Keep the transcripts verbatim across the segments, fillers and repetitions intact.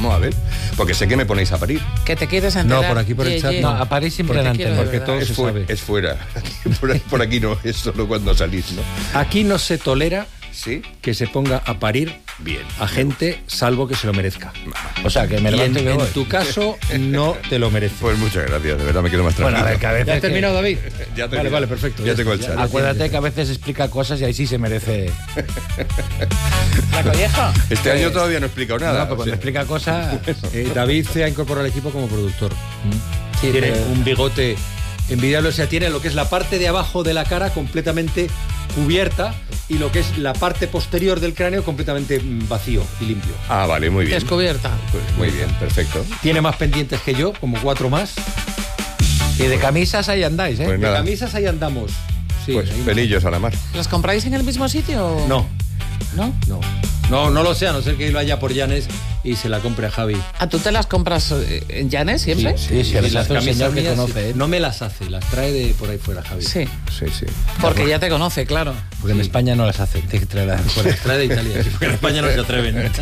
vamos a ver. Porque sé que me ponéis a parir. Que te quieres enterar. No, por aquí por el Ye, chat ye. no, a parir siempre en antena, porque todo Es, se fu- sabe. es fuera. Por, ahí- por aquí no, es solo cuando salís, ¿no? Aquí no se tolera ¿Sí? que se ponga a parir Bien. a gente salvo que se lo merezca. O sea, que me Y en, levanto y me en voy. tu caso no te lo mereces. Pues muchas gracias, de verdad me quedo más Bueno, tranquilo. a ver, que a veces ¿Ya has que- terminado, David? Ya Vale, terminé. vale, perfecto. Ya tengo el chat. Acuérdate que a veces explica cosas y ahí sí se merece. ¿La colleja? Este año todavía no he explicado No, nada. pero o cuando sea, explica cosas. Eh, David se ha incorporado al equipo como productor. Sí, Tiene pero- un bigote envidiable, o sea, tiene lo que es la parte de abajo de la cara completamente cubierta y lo que es la parte posterior del cráneo completamente mm, vacío y limpio. Ah, vale, muy bien. Descubierta. Pues muy bien, perfecto. Tiene más pendientes que yo, como cuatro más. Y de camisas ahí andáis, ¿eh? Pues De nada. camisas ahí andamos. Sí, Pues ahí- pelillos a la mar. ¿Las compráis en el mismo sitio? o- No, ¿No? no. No, no lo sé, a no ser que lo haya por Llanes y se la compre a Javi. ¿A tú te las compras eh, en Llanes siempre? Sí, sí, Y a veces las hace un camisas señor que mías, conoce, sí. ¿eh? No me las hace, las trae de por ahí fuera, Javi. Sí, Sí, sí. porque ya te conoce, claro. Porque en España no las hacen, tienes que traerlas Pues las trae de Italia, sí, porque en España no se atreven.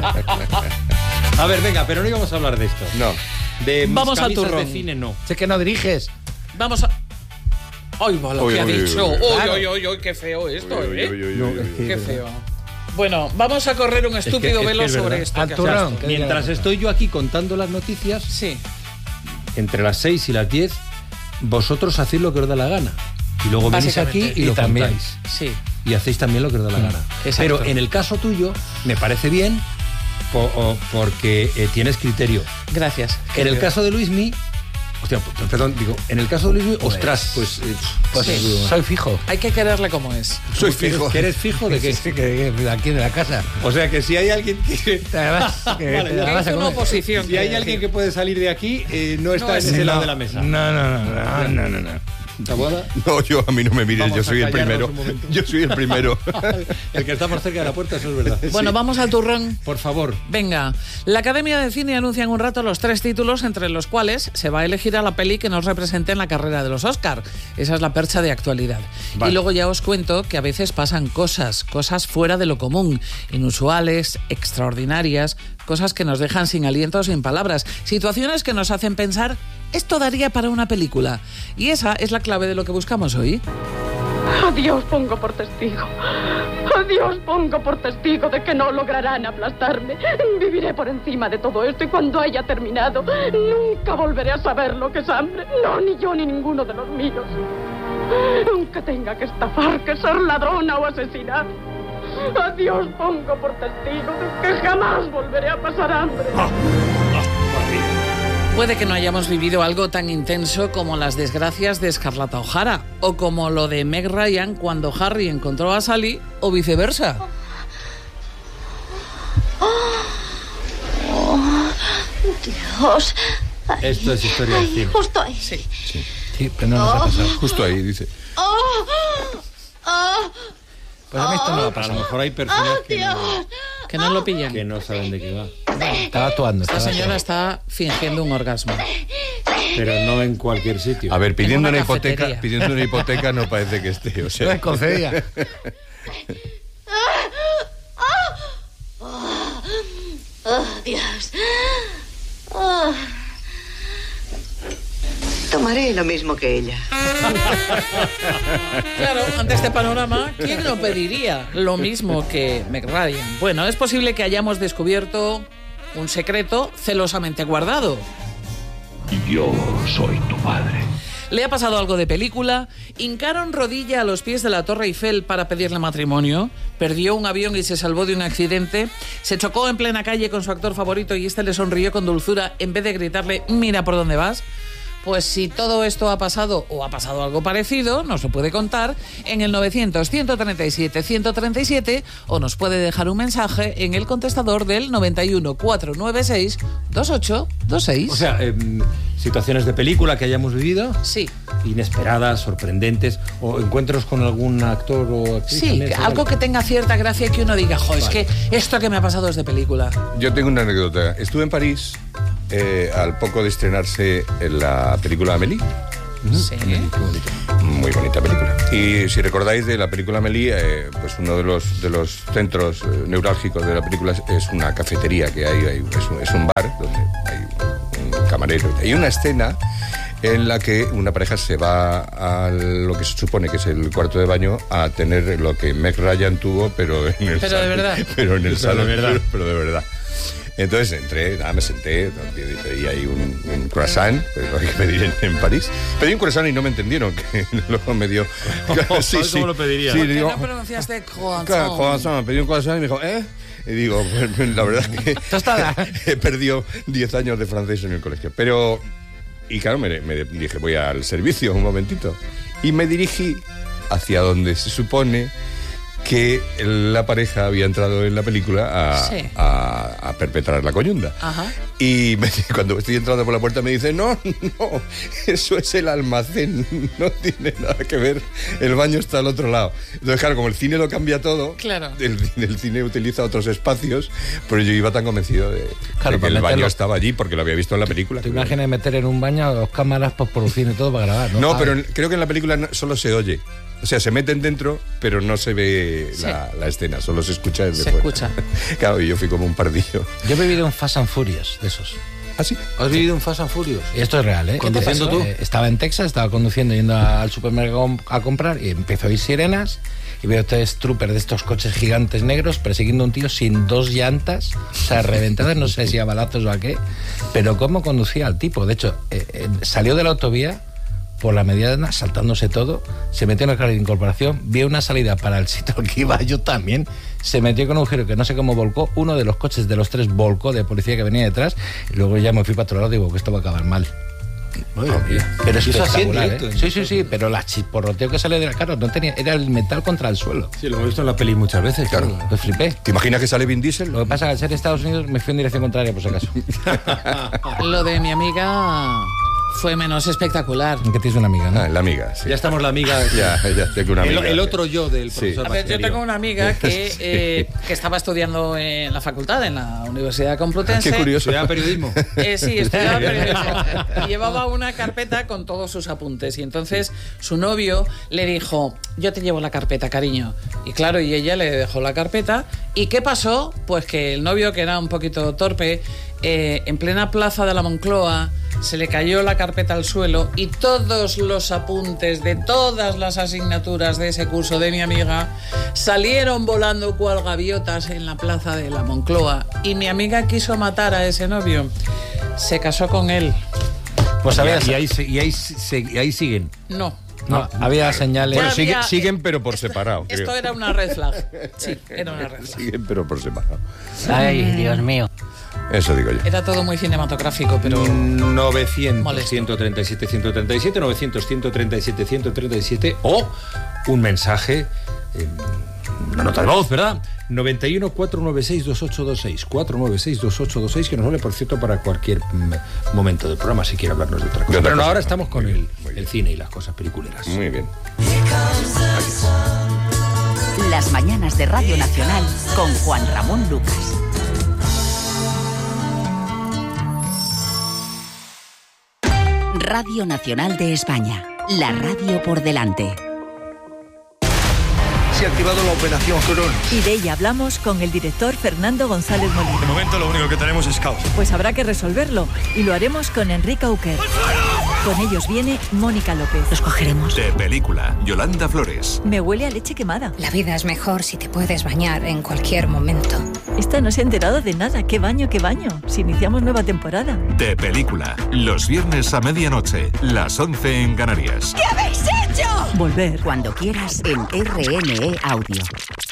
A ver, venga, pero no íbamos a hablar de esto. No. De mis Vamos al camisas turrón. de cine, no. Sé que no diriges. Vamos a... ¡Ay, va lo Uy, que ha uy, uy, dicho! uy. ¡Uy, Claro. uy, uy, uy! ¡Qué feo esto, Uy, uy, eh! uy, uy, No, uy, es uy. que- ¡Qué feo! Bueno, vamos a correr un estúpido es que velo es verdad. sobre esto. Al que has turrón. visto. ¿Qué Mientras diga la estoy yo aquí contando las noticias, Sí. entre las seis y las diez, vosotros hacéis lo que os da la gana. Y luego venís aquí Básicamente. y, Y lo también. contáis. Sí. Y hacéis también lo que os da la gana. exacto. Pero en el caso tuyo, me parece bien po- o- porque eh, tienes criterio. Gracias. En el querido. caso de Luismi, hostia, p- perdón, digo, en el caso de Luismi, ostras, pues... eh, Pues Sí. soy fijo. Hay que quererle como es. Soy ¿que eres- fijo. que eres fijo de qué? Sí, que, que de aquí de la casa. O sea, que si hay alguien que... Además, que Vale, te la que vas a Es una comer. oposición. Si hay quiero alguien decir. que puede salir de aquí, eh, no está No, en ese no. lado de la mesa. No, no, no, no, no, no, no. ¿Taboada? No, yo a mí no me mires, Vamos yo a soy el callarnos primero. un momento. Yo soy el primero. El que está más cerca de la puerta, eso es verdad. Bueno, vamos al turrón. Por favor. Venga, la Academia de Cine anuncia en un rato los tres títulos entre los cuales se va a elegir a la peli que nos represente en la carrera de los Oscar. Esa es la percha de actualidad. Vale. Y luego ya os cuento que a veces pasan cosas, cosas fuera de lo común, inusuales, extraordinarias, cosas que nos dejan sin aliento o sin palabras, situaciones que nos hacen pensar, esto daría para una película. Y esa es la clave de lo que buscamos hoy. A Dios pongo por testigo. A Dios pongo por testigo de que no lograrán aplastarme. Viviré por encima de todo esto y cuando haya terminado, nunca volveré a saber lo que es hambre. No, ni yo ni ninguno de los míos. Aunque tenga que estafar, que ser ladrona o asesinar. A Dios pongo por testigo de que jamás volveré a pasar hambre. Puede que no hayamos vivido algo tan intenso como las desgracias de Scarlett O'Hara o como lo de Meg Ryan cuando Harry encontró a Sally o viceversa. Dios. Ay, Esto es historia del ay, cine. justo ahí. Sí. Sí, pero no nos ha pasado. Justo ahí, dice. Oh, oh, Pues a mí esto no me ha A lo pasado. mejor hay personas oh, que Dios. no, Que no lo pillan. que no saben de qué va. Estaba actuando. Esta estaba señora actuando. está fingiendo un orgasmo. Pero no en cualquier sitio. A ver, pidiendo En una, una hipoteca, cafetería. pidiendo una hipoteca no parece que esté, o No sea. es concedida. Oh, Dios. Oh. Tomaré lo mismo que ella. Claro, ante este panorama, ¿quién no pediría lo mismo que Meg Ryan? Bueno, es posible que hayamos descubierto un secreto celosamente guardado. Yo soy tu padre. ¿Le ha pasado algo de película? ¿Hincaron rodilla a los pies de la Torre Eiffel para pedirle matrimonio? ¿Perdió un avión y se salvó de un accidente? ¿Se chocó en plena calle con su actor favorito y este le sonrió con dulzura en vez de gritarle «mira por dónde vas»? Pues si todo esto ha pasado o ha pasado algo parecido, nos lo puede contar en el novecientos, ciento treinta y siete, ciento treinta y siete o nos puede dejar un mensaje en el contestador del noventa y uno, cuatrocientos noventa y seis, veintiocho veintiséis. O sea, eh, situaciones de película que hayamos vivido, Sí, inesperadas, sorprendentes, o encuentros con algún actor o actriz. sí, también, que- ¿sabes? algo que tenga cierta gracia y que uno diga, jo, es que esto que me ha pasado es de película. Yo tengo una anécdota. Estuve en París eh, al poco de estrenarse en la película Amélie. Sí. Muy bonita película. Y si recordáis de la película Amélie, eh, pues uno de los, de los centros eh, neurálgicos de la película es, es una cafetería que hay, hay es, un, es un bar donde hay un camarero. Hay una escena en la que una pareja se va a lo que se supone que es el cuarto de baño a tener lo que Meg Ryan tuvo, pero en el Pero de verdad. Pero en el Pero salón, de verdad. Pero, pero de verdad. Entonces entré, nada, me senté, pedí ahí un, un croissant, lo hay que pedir en, en París. Pedí un croissant y no me entendieron, que luego me dio... Sí, ¿Cómo sí, lo pediría? Sí, ¿Por qué digo, no pronunciaste croissant? claro, croissant, me pedí un croissant y me dijo, ¿eh? Y digo, pues, la verdad es que he perdido diez años de francés en el colegio. Pero, y claro, me, me dije, voy al servicio un momentito. Y me dirigí hacia donde se supone que la pareja había entrado en la película a, Sí. a, a perpetrar la coyunda. Ajá. Y me- cuando estoy entrando por la puerta me dice, no, no, eso es el almacén, no tiene nada que ver, el baño está al otro lado. Entonces, claro, como el cine lo cambia todo, Claro. el, el cine utiliza otros espacios, pero yo iba tan convencido de, Claro, de que para el baño meterlo- estaba allí porque lo había visto en la película. ¿Te imaginas meter en un baño dos cámaras postproducción y todo para grabar? No, No, Ah, pero en- creo que en la película no- solo se oye. O sea, se meten dentro, pero no se ve Sí. la, la escena, solo se escucha desde Se fuera. escucha. Claro, y yo fui como un pardillo. Yo he vivido un Fast and Furious de esos. ¿Ah, sí? ¿Has vivido un Fast and Furious? Y esto es real, ¿eh? ¿Conduciendo Entonces, tú? eh, estaba en Texas, estaba conduciendo, yendo al supermercado a comprar y empezó a oír sirenas y veo tres troopers de estos coches gigantes negros persiguiendo a un tío sin dos llantas, o sea, reventadas, no sé si a balazos o a qué, pero cómo conducía el tipo. De hecho, eh, eh, salió de la autovía por la mediana, saltándose todo, se metió en el carril de incorporación, vio una salida para el sitio al que iba yo también, se metió con un giro que no sé cómo volcó, uno de los coches de los tres volcó de policía que venía detrás, y luego ya me fui para otro lado y digo que esto va a acabar mal. Pero es ¿Y eso así en espectacular, directo? ¿eh? Sí, sí, sí, pero la chisporroteo que sale de la cara no tenía, era el metal contra el suelo. Sí, lo hemos visto en la peli muchas veces. Claro. Pues flipé. ¿Te imaginas que sale Vin Diesel? Lo que pasa es que al ser Estados Unidos me fui en dirección contraria, por si acaso. Lo de mi amiga fue menos espectacular. Que tienes una amiga, ¿no? Ah, la amiga, sí. Ya estamos la amiga. Ya, ya tengo una El, amiga. el otro yo del Sí. profesor A ver, yo Magisterio. tengo una amiga que, eh, que estaba estudiando en la facultad, en la Universidad Complutense. Qué curioso. ¿Estudiaba periodismo? Eh, sí, estudiaba periodismo. Y llevaba una carpeta con todos sus apuntes. Y entonces su novio le dijo, yo te llevo la carpeta, cariño. Y claro, y ella le dejó la carpeta. ¿Y qué pasó? Pues que el novio, que era un poquito torpe, eh, en plena plaza de la Moncloa, se le cayó la carpeta al suelo y todos los apuntes de todas las asignaturas de ese curso de mi amiga salieron volando cual gaviotas en la plaza de la Moncloa. Y mi amiga quiso matar a ese novio. Se casó con él. Pues había, Y ahí, se- y ahí, se- y ahí siguen. No. no, había señales. Bueno, Ya sigue- había- siguen, pero por separado. Esto creo. era una red flag. Sí, era una red flag. Siguen, pero por separado. Ay, Dios mío. Eso digo yo. Era todo muy cinematográfico, pero... novecientos, Molesto. ciento treinta y siete, ciento treinta y siete, novecientos, ciento treinta y siete, ciento treinta y siete o un mensaje, eh, una nota de voz, ¿verdad? noventa y uno, cuatrocientos noventa y seis, veintiocho veintiséis, cuatrocientos noventa y seis, veintiocho veintiséis, que nos vale, por cierto, para cualquier mm, momento del programa, si quiere hablarnos de otra cosa. De otra Pero no, cosa. ahora estamos con Muy el, bien, muy bien. el cine y las cosas peliculeras. Muy bien. Las mañanas de Radio Nacional con Juan Ramón Lucas. Radio Nacional de España. La radio por delante. Se ha activado la operación Cronos. Y de ella hablamos con el director Fernando González Molina. De momento lo único que tenemos es caos. Pues habrá que resolverlo y lo haremos con Enrique Auquer. Con ellos viene Mónica López. Los cogeremos. De película, Yolanda Flores. Me huele a leche quemada. La vida es mejor si te puedes bañar en cualquier momento. Esta no se ha enterado de nada. ¿Qué baño, qué baño? Si iniciamos nueva temporada. De película, los viernes a medianoche, las once en Canarias. ¿Qué habéis hecho? Volver. Cuando quieras en R N E Audio.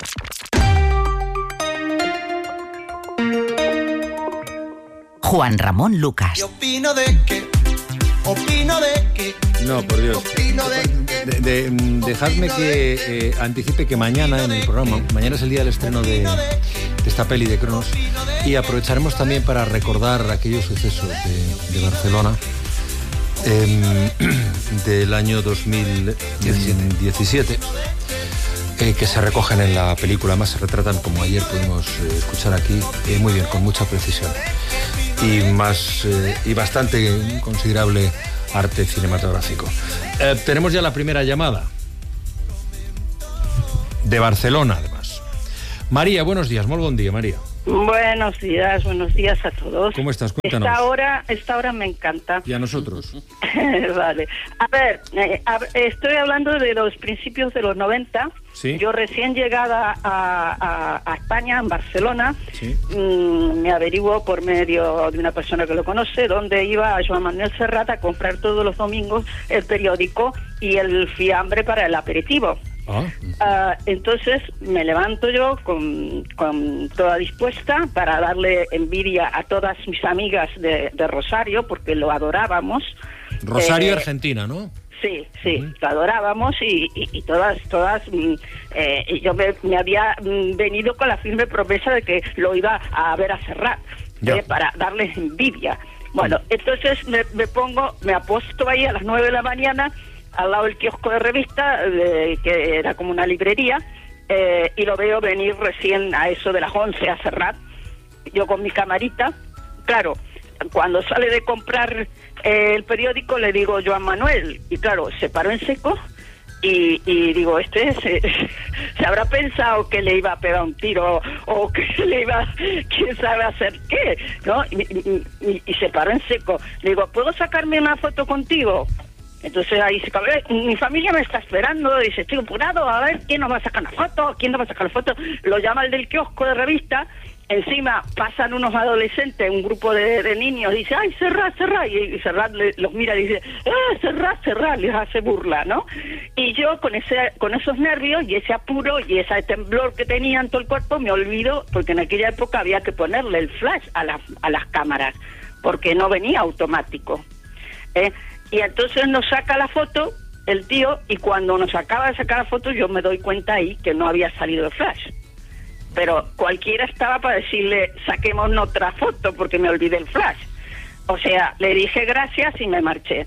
Juan Ramón Lucas. Yo opino de que, opino de que. No, por Dios. Opino de que. De- de- mm, dejadme que eh, anticipe que mañana en el programa, mañana es el día del estreno de, de esta peli de Cronos, y aprovecharemos también para recordar aquellos sucesos de, de Barcelona em, del año dos mil diecisiete, eh, que se recogen en la película. Además se retratan, como ayer pudimos eh, escuchar aquí, eh, muy bien, con mucha precisión y más eh, y bastante considerable arte cinematográfico. Eh, tenemos ya la primera llamada. De Barcelona, además. María, buenos días. Muy buen día, María. Buenos días, buenos días a todos. ¿Cómo estás? Cuéntanos. Esta hora, esta hora me encanta. ¿Y a nosotros? Vale. A ver, eh, a, estoy hablando de los principios de los noventa. ¿Sí? Yo recién llegada a, a, a España, en Barcelona, ¿sí? mmm, me averiguo por medio de una persona que lo conoce, donde iba a Joan Manuel Serrat a comprar todos los domingos el periódico y el fiambre para el aperitivo. Ah. Uh, entonces me levanto yo con, con toda dispuesta para darle envidia a todas mis amigas de, de Rosario, porque lo adorábamos. Rosario, eh, Argentina, ¿no? Sí, sí, uh-huh. Lo adorábamos y, y, y todas, todas, eh, yo me, me había venido con la firme promesa de que lo iba a ver a Serrat, eh, para darles envidia. Bueno, uh-huh. Entonces me, me pongo, me apuesto ahí a las nueve de la mañana, al lado del kiosco de revista, eh, que era como una librería, eh, y lo veo venir recién a eso de las once a Serrat, yo con mi camarita. Claro, cuando sale de comprar eh, el periódico le digo Joan Manuel, y claro, se paró en seco, y, y digo, este se, se habrá pensado que le iba a pegar un tiro, o que le iba, quién sabe hacer qué, ¿no? Y, y, y, y se paró en seco. Le digo, ¿puedo sacarme una foto contigo? Entonces ahí se cabe, mi familia me está esperando, dice, estoy apurado, a ver quién nos va a sacar la foto, quién nos va a sacar la foto. Lo llama el del kiosco de revista, encima pasan unos adolescentes, un grupo de, de niños, dice, ay, Serrat, Serrat, y Serrat le, los mira y dice, ah, Serrat, Serrat, les hace burla, ¿no? Y yo con ese, con esos nervios y ese apuro y ese temblor que tenía en todo el cuerpo, me olvido, porque en aquella época había que ponerle el flash a, la, a las cámaras, porque no venía automático, ¿eh? Y entonces nos saca la foto el tío, y cuando nos acaba de sacar la foto yo me doy cuenta ahí que no había salido el flash. Pero cualquiera estaba para decirle, saquemos otra foto porque me olvidé el flash. O sea, le dije gracias y me marché.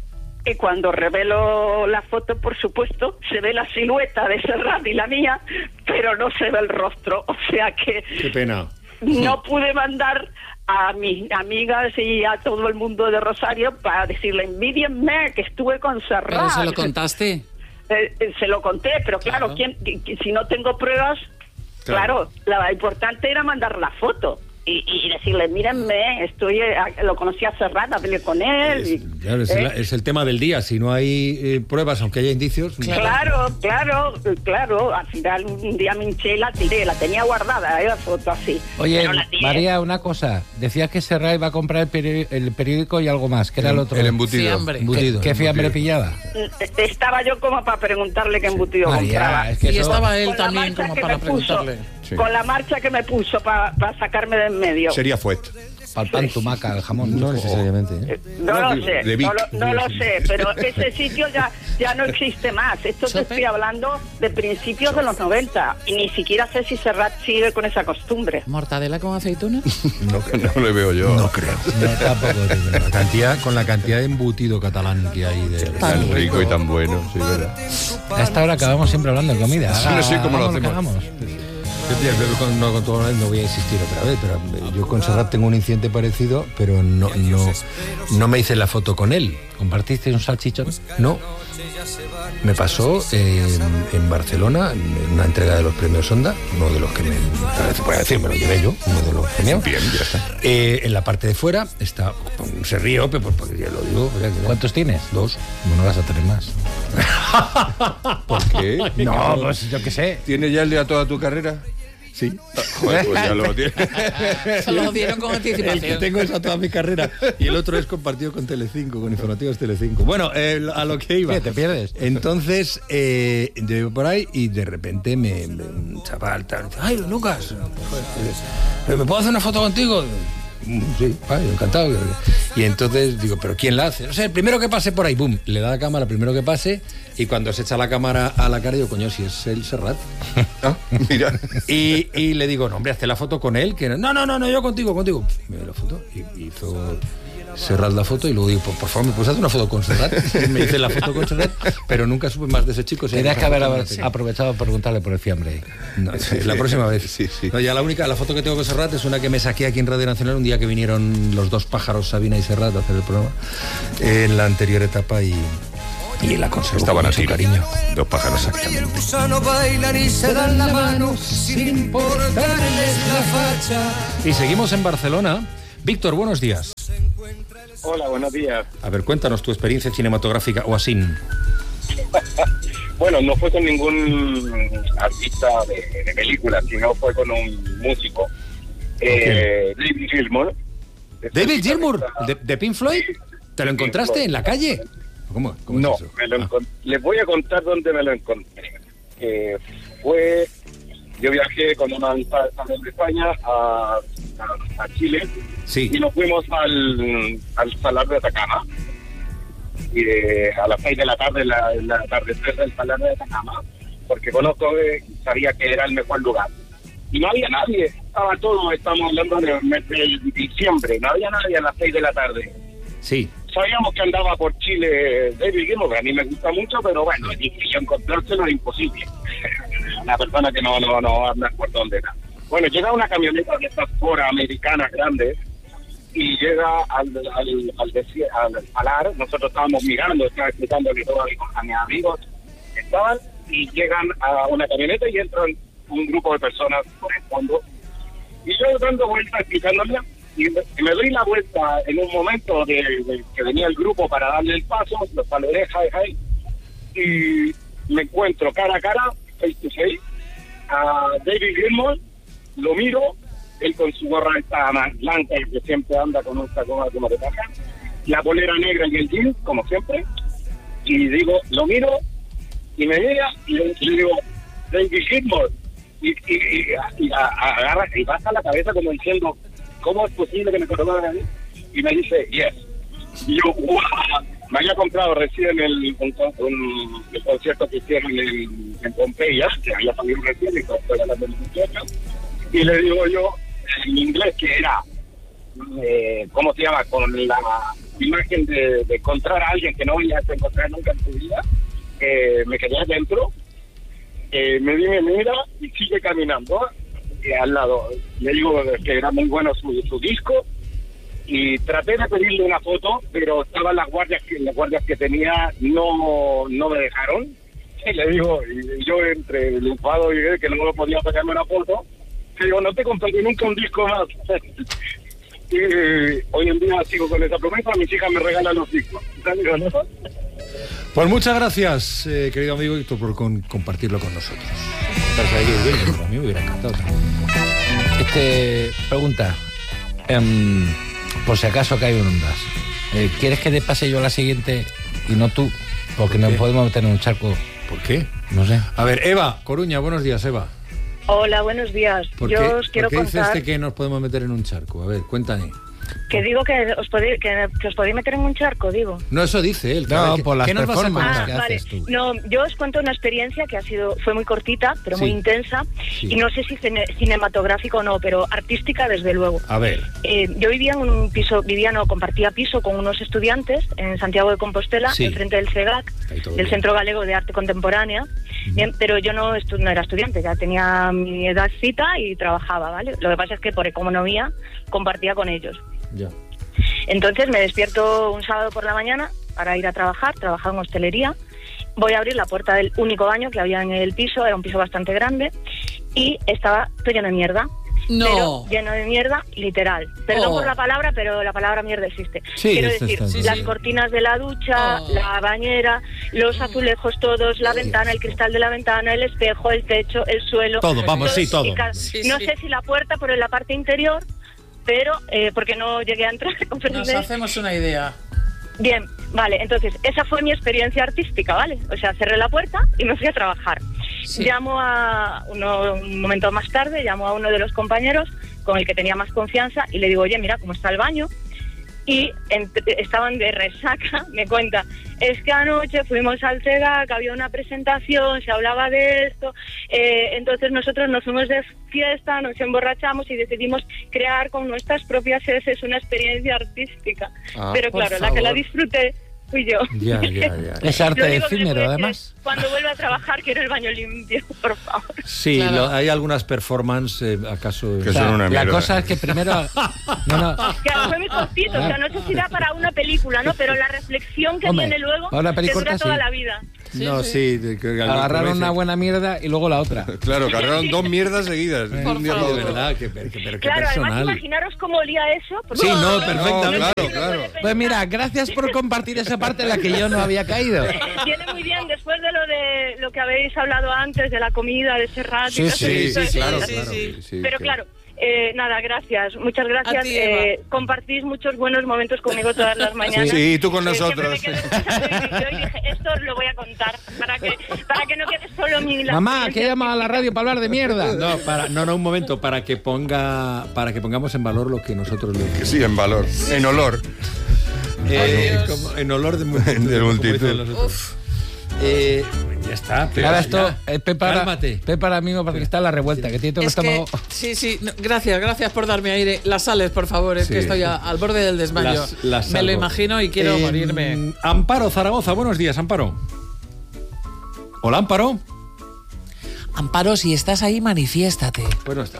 Y cuando revelo la foto, por supuesto, se ve la silueta de Serrat y la mía, pero no se ve el rostro. O sea que... Qué pena. No pude mandar a mis amigas y a todo el mundo de Rosario para decirle, envidienme que estuve con Serrat. ¿Pero se lo contaste? Eh, eh, se lo conté, pero claro, claro. ¿Quién, que, si no tengo pruebas, claro, claro, lo importante era mandar la foto y, y decirle, mírenme, estoy, eh, lo conocí a Serrat, hablé con él. Es, y, claro, es, eh. el, es el tema del día, si no hay eh, pruebas, aunque haya indicios... Claro, claro, claro, al final un día me hinché y la tiré, la tenía guardada, eh, la foto así. Oye, María, una cosa, decías que Serrat iba a comprar el, peri el periódico y algo más, que era el, el otro... El embutido. Fiambre. embutido. ¿Qué, qué fiambre pillaba? Estaba yo como para preguntarle qué embutido María, compraba. Es que y eso... estaba él Con también como para preguntarle. Sí. Con la marcha que me puso para pa sacarme de en medio. Sería Fuet. Para el pan, tumaca, el jamón. No necesariamente. ¿eh? No lo sé, no lo, no lo sé, pero ese sitio ya, ya no existe más. Esto te estoy hablando de principios de los noventa. Y ni siquiera sé si Serrat sigue con esa costumbre. ¿Mortadela con aceituna? No, no le veo yo. No creo. No, tampoco. La cantidad, con la cantidad de embutido catalán que hay. De, tan de rico y tan bueno, sí, verdad. A esta hora acabamos siempre hablando de comida. Sí, no sé cómo lo hacemos. Yo con, no, con todo, no voy a insistir otra vez, pero yo con Serrat tengo un incidente parecido, pero no, no, no me hice la foto con él. ¿Compartiste un salchichón? No. Me pasó eh, en Barcelona, en una entrega de los premios Onda, uno de los que me, se puede decir, me lo llevé yo, uno de los premios. Bien, ya está. Eh, en la parte de fuera está, se río, pero porque ya lo digo. ¿Cuántos tienes? Dos. No vas a tener más. ¿Por qué? No, pues yo qué sé. ¿Tienes ya el de a toda tu carrera? Sí. Joder, pues ya lo tiene. Se lo dieron con anticipación. El que tengo es a toda mi carrera y el otro es compartido con Telecinco, con Informativos Telecinco. Bueno, eh, a lo que iba. ¿Qué, te pierdes? Entonces, eh, yo iba por ahí y de repente me, me un chaval tal, ay, Lucas, ¿me puedo hacer una foto contigo? Sí, vale, encantado. Y entonces digo, ¿pero quién la hace? No sé, el primero que pase por ahí, boom, le da la cámara, el primero que pase, y cuando se echa la cámara a la cara, digo, coño, si es el Serrat. Ah, mira. Y, y le digo, no, hombre, hazte la foto con él. Que no, no, no, no, yo contigo, contigo. Me dio la foto y hizo Serrat la foto y luego digo, por, por favor, ¿me puedes hacer una foto con Serrat? Me hice la foto con Serrat, pero nunca supe más de ese chico. Tendrías que haber aprovechado para preguntarle por el fiambre. No, sí, la próxima vez. Sí, sí. No, ya la única, la foto que tengo con Serrat es una que me saqué aquí en Radio Nacional un día que vinieron los dos pájaros, Sabina y Serrat, a hacer el programa en la anterior etapa y, y la conservo. Estaban así, cariño. Dos pájaros, exactamente. Bailan y se dan la mano sin importarles la facha. Y seguimos en Barcelona. Víctor, buenos días. Hola, buenos días. A ver, cuéntanos tu experiencia cinematográfica o así. Bueno, no fue con ningún artista de, de películas, sino fue con un músico. Eh, David Gilmour. ¿David Gilmour? ¿De, de Pink Floyd? ¿Te lo encontraste Floyd. en la calle? ¿Cómo? ¿Cómo no, es eso? me lo ah. encont- les voy a contar dónde me lo encontré. Eh, fue... Yo viajé con una amistad de España a, a, a Chile sí. y nos fuimos al, al Salar de Atacama. Y de, a las seis de la tarde, la, la atardecer del Salar de Atacama, porque conozco, eh, sabía que era el mejor lugar. Y no había nadie, estaba todo, estamos hablando de, de diciembre, no había nadie a las seis de la tarde. Sí. Sabíamos que andaba por Chile David Gilmour, a mí me gusta mucho, pero bueno, y encontrárselo era imposible. Una persona que no no no anda por dónde era. Bueno, llega una camioneta de estas Fora americanas grandes y llega al al al, desi- al salar. Nosotros estábamos mirando, estaba explicándole todo a mis amigos que estaban, y llegan a una camioneta y entran un grupo de personas por el fondo. Y yo dando vueltas explicándole, y me, y me doy la vuelta en un momento de, de que venía el grupo para darle el paso, los saludé, hi, hi, y me encuentro cara a cara, face to face, a David Gilmour, lo miro, él con su gorra esta más blanca, que siempre anda con un saco como de paja, la polera negra y el jeans, como siempre, y digo, lo miro, y me mira, y le, le digo, David Gilmour, y, y, y, y a, a, agarra, y baja la cabeza como diciendo, ¿cómo es posible que me conozcan a mí? Y me dice, yes. Y yo, wow, me había comprado recién el, un, un, el concierto que hicieron en, en Pompeya, que había salido recién, y estoy hablando del muchacho. Y le digo yo, en inglés, que era, eh, ¿cómo se llama? Con la imagen de, de encontrar a alguien que no vayas a encontrar nunca en tu vida, eh, me quedé adentro, eh, me di, me mira y sigue caminando. Eh, al lado, le digo que era muy bueno su, su disco, y traté de pedirle una foto, pero estaban las guardias que las guardias que tenía no no me dejaron. Y le digo, y yo entre el enfado y que no podía sacarme una foto, le digo, no te compré nunca un disco más. Y hoy en día sigo con esa promesa, mis hijas me regalan los discos. Pues muchas gracias, eh, querido amigo Víctor, por con, compartirlo con nosotros. A mí me hubiera encantado también. Este, pregunta, um, por si acaso cae un ondas, eh, ¿quieres que te pase yo la siguiente y no tú? Porque nos podemos meter en un charco. ¿Por qué? No sé. A ver, Eva Coruña, buenos días, Eva. Hola, buenos días. ¿Por yo qué, os quiero ¿por qué contar... dices que nos podemos meter en un charco? A ver, cuéntame. Que digo que os podéis, que, que os podéis meter en un charco, digo. No, eso dice él. No, ¿qué, por las ¿qué nos vas a performances contar? que Ah, vale. haces tú. No, yo os cuento una experiencia que ha sido fue muy cortita, pero muy Sí. intensa, Sí. y no sé si cine- cinematográfico o no, pero artística desde luego. A ver. Eh, yo vivía en un piso, vivía no, compartía piso con unos estudiantes en Santiago de Compostela, Sí. enfrente del CEGAC, Ahí todo del bien. Centro Galego de Arte Contemporánea. Bien, pero yo no, estu- no era estudiante, ya tenía mi edadcita y trabajaba, ¿vale? Lo que pasa es que por economía compartía con ellos. Ya. Entonces me despierto un sábado por la mañana para ir a trabajar, trabajaba en hostelería. Voy a abrir la puerta del único baño que había en el piso, era un piso bastante grande, y estaba todo lleno de mierda. No. Pero lleno de mierda, literal. Perdón Oh. por la palabra, pero la palabra mierda existe. Sí, Quiero esto decir, está- sí, las sí. cortinas de la ducha, Oh. la bañera, los azulejos todos, la ventana, el cristal de la ventana, el espejo, el techo, el suelo. Todo, vamos, sí, todo. Y ca- Sí, no sí. sé si la puerta, pero en la parte interior, pero eh, porque no llegué a entrar. Nos ¿comprendéis? hacemos una idea. Bien, vale, entonces esa fue mi experiencia artística, ¿vale? O sea, cerré la puerta y me fui a trabajar. Sí. Llamo a uno, un momento más tarde, llamo a uno de los compañeros con el que tenía más confianza y le digo, oye, mira, ¿cómo está el baño? y entre, estaban de resaca, me cuenta, es que anoche fuimos al CEGAC, había una presentación, se hablaba de esto, eh, entonces nosotros nos fuimos de fiesta, nos emborrachamos y decidimos crear con nuestras propias heces una experiencia artística. Ah, pero claro, la que la disfruté fui yo. Ya, ya, ya. Es arte efímero, además. Cuando vuelva a trabajar quiero el baño limpio, por favor. Sí, claro. lo, hay algunas performances, eh, acaso... Que o sea, son una mierda. La cosa es que primero... no, no. Claro, fue muy cortito, claro. O sea, no sé si da para una película, ¿no? Pero la reflexión que Hombre, viene luego te dura toda sí. la vida. Sí, no, sí. sí que, agarraron una buena mierda y luego la otra. Claro, agarraron dos mierdas seguidas. Eh, un día de verdad, que, que, que, claro, personal. además imaginaros cómo olía eso. Sí, no, perfectamente. No, claro, claro. Pues mira, gracias por compartir esa parte en la que yo no había caído. Viene muy bien después de lo de lo que habéis hablado antes, de la comida, de Serrat. Sí, sí, sí, sí, claro, sí, claro. Sí, sí, Pero que... claro, eh, nada, gracias. Muchas gracias. Ti, eh, compartís muchos buenos momentos conmigo todas las mañanas. Sí, y tú con eh, nosotros. Me y yo dije, esto os lo voy a contar para que, para que no quede solo mi... Mamá, que llama a la radio para hablar de mierda. No, para, no, no, un momento, para que ponga, para que pongamos en valor lo que nosotros le... Que sí, en valor, en olor. Eh, como, en olor de multitud. De multitud. Eh, ya está. Pero ahora esto, eh, Pepa, Cálmate. Pepa ahora mismo porque está en la revuelta, que tiene todo el Es que, estómago. sí, sí, no, gracias, gracias por darme aire. Las sales, por favor, es Sí. que estoy a- al borde del desmayo. Las- las Me lo salvo. imagino y quiero Eh, morirme. Amparo, Zaragoza, buenos días, Amparo. Hola, Amparo. Amparo, si estás ahí, manifiéstate. Pues no está.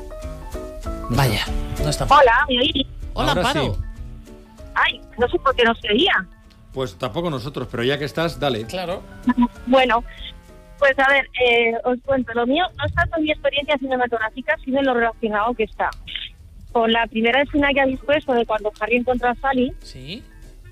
No Vaya, está. no está. Hola, ¿me oís? Hola, Ahora Amparo. sí. Ay, no sé por qué no se oía. Pues tampoco nosotros, pero ya que estás, dale. Claro. Bueno, pues a ver, eh, os cuento, lo mío no es tanto mi experiencia cinematográfica, sino en lo relacionado que está. Con la primera escena que habéis puesto de cuando Harry encuentra a Sally, Sí.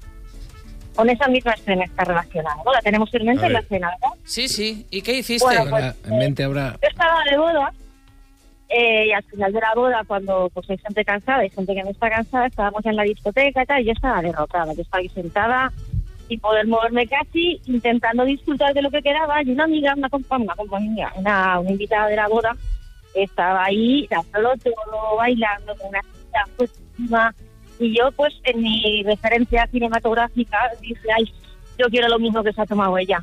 con esa misma escena está relacionada, ¿no? La tenemos en mente en la escena, ¿verdad? Sí, sí. ¿Y qué hiciste? Bueno, pues, Ahora, en mente habrá... Yo estaba de boda, eh, y al final de la boda, cuando pues hay gente cansada, hay gente que no está cansada, estábamos en la discoteca y tal, y yo estaba derrotada, yo estaba ahí sentada sin poder moverme casi, intentando disfrutar de lo que quedaba, y una amiga, una compañía, una, compañía, una, una invitada de la boda, estaba ahí dándolo todo, bailando con una cita pues encima, y yo pues en mi referencia cinematográfica dije, ay, yo quiero lo mismo que se ha tomado ella.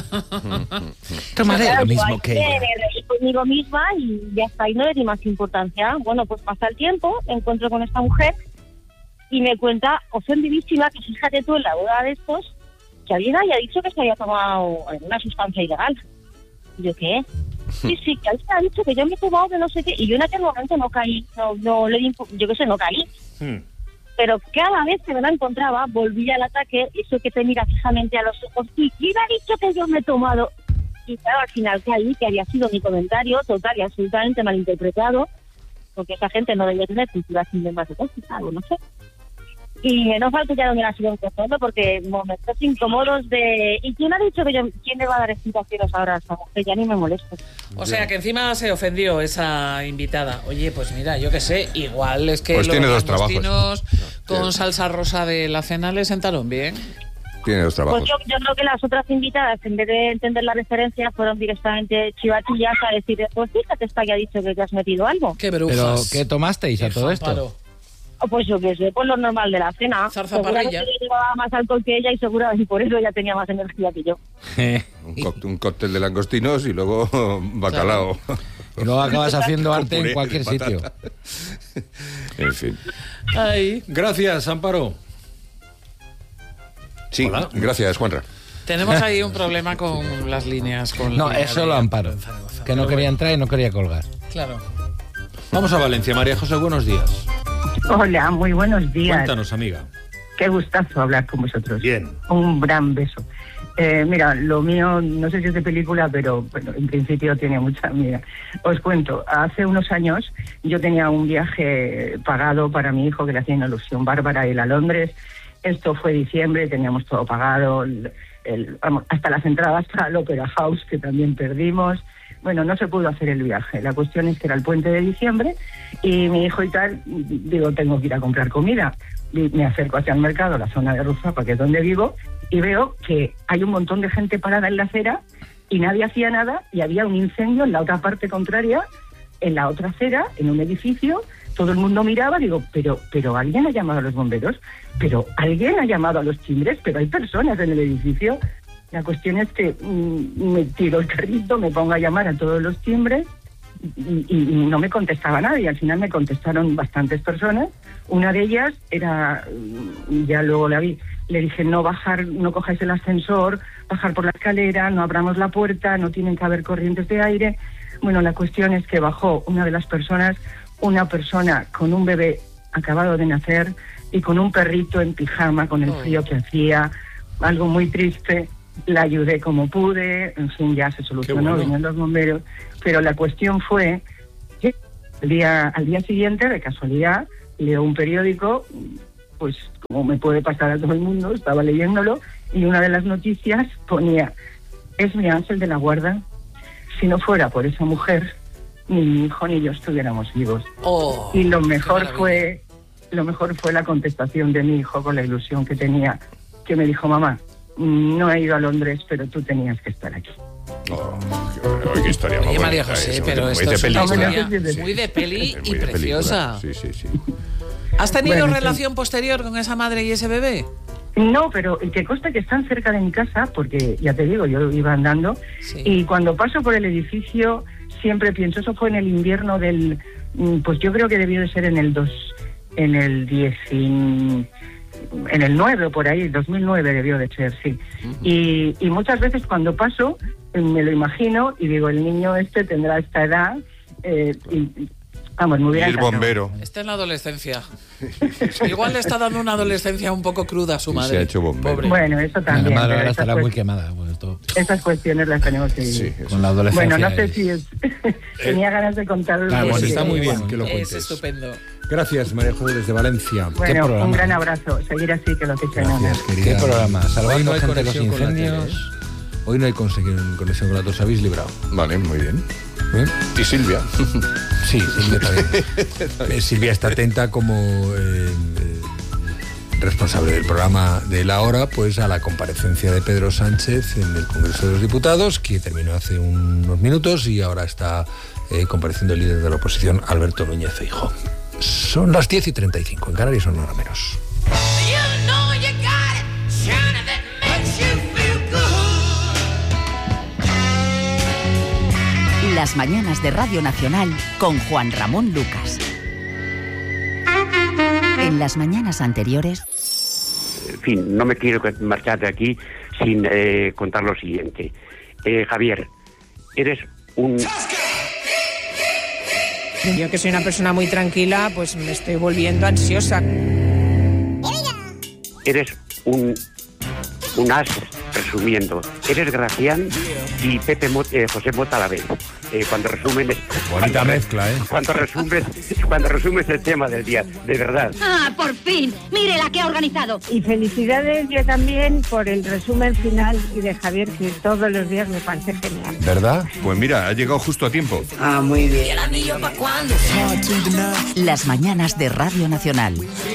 Tomaré Claro, lo mismo yo que ahí ella. Me reí conmigo misma y ya está, y no le di más importancia. Bueno, pues pasa el tiempo, me encuentro con esta mujer y me cuenta, ofendidísima, que fíjate tú en la boda de estos, que alguien haya dicho que se había tomado una sustancia ilegal. Y yo, ¿qué? Sí, sí, que alguien ha dicho que yo me he tomado de no sé qué, y yo en aquel momento no caí, no, no le di, yo qué sé, no caí. Hmm. Pero cada vez que me la encontraba, volvía al ataque, eso que te mira fijamente a los ojos, y ¿quién ha dicho que yo me he tomado? Y claro, al final caí, que había sido mi comentario total y absolutamente malinterpretado, porque esa gente no debía tener cultura cinematográfica, o no sé. Y menos mal que ya no me la sigo encontrando, porque momentos incómodos de... ¿Y quién ha dicho que yo... ¿Quién le va a dar explicaciones ahora a esa mujer? Ya ni me molesto. O sea, que encima se ofendió esa invitada. Oye, pues mira, yo qué sé, igual es que Pues los tiene dos trabajos. langostinos No, con tiene- salsa rosa de la cena le sentaron bien. Tiene dos trabajos. Pues yo, yo creo que las otras invitadas, en vez de entender la referencia, fueron directamente chivatillas a decir, pues fíjate, esta que ha dicho que te has metido algo. Qué ¿Pero brujas. qué tomasteis a todo esto? Amparo. O pues yo qué sé, pues lo normal de la cena. Zarza Seguramente parrilla. yo llevaba más alcohol que ella y seguramente por eso ella tenía más energía que yo. Un, cóctel, un cóctel de langostinos y luego bacalao. Y luego acabas haciendo Con arte puré en cualquier de sitio. patata. En fin. Ay. Gracias, Amparo. Sí, Hola. gracias, Juanra. Tenemos ahí un problema con las líneas. Con No, la es solo Amparo, Zaragoza. que no Pero quería bueno, entrar y no quería colgar. Claro. Vamos a Valencia. María José, buenos días. Hola, muy buenos días. Cuéntanos, amiga. Qué gustazo hablar con vosotros. Bien. Un gran beso. Eh, mira, lo mío, no sé si es de película, pero bueno, en principio tiene mucha mira. Os cuento, hace unos años yo tenía un viaje pagado para mi hijo que le hacía una ilusión bárbara a ir a Londres. Esto fue diciembre, teníamos todo pagado, el, el, vamos, hasta las entradas para el Opera House, que también perdimos. Bueno, no se pudo hacer el viaje. La cuestión es que era el puente de diciembre y mi hijo y tal, digo, tengo que ir a comprar comida. Y me acerco hacia el mercado, la zona de Ruzafa, que es donde vivo, y veo que hay un montón de gente parada en la acera y nadie hacía nada y había un incendio en la otra parte contraria, en la otra acera, en un edificio, todo el mundo miraba, digo, pero, pero ¿alguien ha llamado a los bomberos? ¿Pero alguien ha llamado a los timbres? ¿Pero hay personas en el edificio? La cuestión es que mmm, me tiro el carrito, me pongo a llamar a todos los timbres y, y, y no me contestaba nadie. Al final me contestaron bastantes personas. Una de ellas era, ya luego la vi, le dije, no bajar, no cojáis el ascensor, bajar por la escalera, no abramos la puerta, no tienen que haber corrientes de aire. Bueno, la cuestión es que bajó una de las personas, una persona con un bebé acabado de nacer y con un perrito en pijama, con el frío que hacía, algo muy triste. La ayudé como pude, en fin, ya se solucionó, bueno. Vinieron los bomberos. Pero la cuestión fue que al día, al día siguiente, de casualidad, leo un periódico, pues como me puede pasar a todo el mundo, estaba leyéndolo, y una de las noticias ponía, es mi ángel de la guarda, si no fuera por esa mujer, ni mi hijo ni yo estuviéramos vivos. Oh, y lo mejor fue, lo mejor fue la contestación de mi hijo con la ilusión que tenía, que me dijo, mamá, no he ido a Londres, pero tú tenías que estar aquí. Oh, qué, qué historia más Oye, buena. María José, Eso, pero muy esto de es película. una historia Sí. muy de peli Es muy y de preciosa. película. Sí, sí, sí. ¿Has tenido Bueno, relación posterior con esa madre y ese bebé? No, pero que consta que están cerca de mi casa, porque ya te digo, yo iba andando, Sí. y cuando paso por el edificio siempre pienso, eso fue en el invierno del, pues yo creo que debió de ser en el dos, en el diez, en el nueve o por ahí, dos mil nueve debió de ser, sí. Uh-huh. y, y muchas veces cuando paso me lo imagino y digo, el niño este tendrá esta edad, eh, y, vamos, me hubiera Y el encantado. bombero. Está en la adolescencia. Igual le está dando una adolescencia un poco cruda a su Y madre. se ha hecho bombero. Pobre. Bueno, eso también. La madre pero ahora esas estará cuest- muy quemada. Bueno, esto- Esas cuestiones las tenemos que vivir. Sí, con la adolescencia. Bueno, no sé es- si es... Tenía ganas de contarlo. Ah, pues porque- está muy bien que lo Es cuentes. estupendo. Gracias, María Jesús, desde Valencia. Bueno, programa. un gran abrazo. Seguir así, que lo que se gana. Gracias, querida. ¿Qué programa? Hoy Salvando no hay gente de los conexión con la tele, incendios. ¿eh? Hoy no hay conexión, conexión con la tele, os habéis librado. Vale, muy bien. ¿Eh? ¿Y Silvia? Sí, Silvia también. Eh, Silvia está atenta como eh, eh, responsable del programa de La Hora, pues a la comparecencia de Pedro Sánchez en el Congreso de los Diputados, que terminó hace unos minutos y ahora está eh, compareciendo el líder de la oposición, Alberto Núñez Feijóo. Son las diez y treinta y cinco, en Canarias son hora menos. Las mañanas de Radio Nacional con Juan Ramón Lucas. En las mañanas anteriores... En fin, no me quiero marchar de aquí sin eh, contar lo siguiente. Eh, Javier, eres un... Yo que soy una persona muy tranquila, pues me estoy volviendo ansiosa. Eres un... un as, resumiendo. Eres Gracián y Pepe Mot, eh, José Mota a la vez. Eh, cuando resumen... Bonita mezcla, ¿eh? Cuando resumes, cuando resumes el tema del día, de verdad. ¡Ah, por fin! ¡Mire la que ha organizado! Y felicidades yo también por el resumen final y de Javier, que todos los días me parece genial. ¿Verdad? Pues mira, ha llegado justo a tiempo. Las mañanas de Radio Nacional.